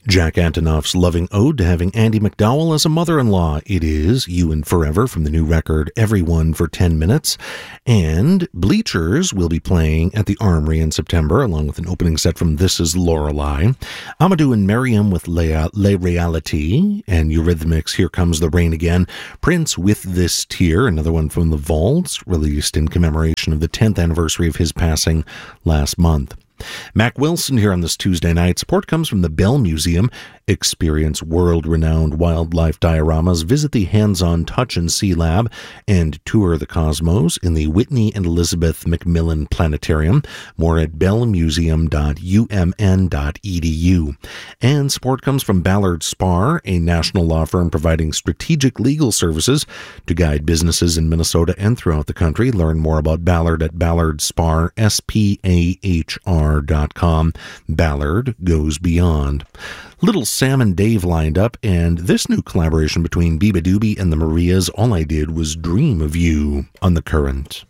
Jack Antonoff's loving ode to having Andie MacDowell as a mother-in-law. It is You and Forever from the new record Everyone for 10 Minutes. And Bleachers will be playing at the Armory in September, along with an opening set from This Is Lorelei. Amadou and Miriam with Les Realités, and Eurythmics' Here Comes the Rain Again. Prince with This Tear, another one from the Vaults, released in commemoration of the 10th anniversary of his passing last month. Mac Wilson here on this Tuesday night. Support comes from the Bell Museum. Experience world-renowned wildlife dioramas, visit the Hands-On Touch and See Lab, and tour the cosmos in the Whitney and Elizabeth Macmillan Planetarium. More at bellmuseum.umn.edu. And support comes from Ballard Spahr, a national law firm providing strategic legal services to guide businesses in Minnesota and throughout the country. Learn more about Ballard at ballardspahr, SPAHR.com. Ballard goes beyond. Little Sam and Dave lined up, and this new collaboration between Biba Doobie and the Marias, All I Did Was Dream of You on The Current.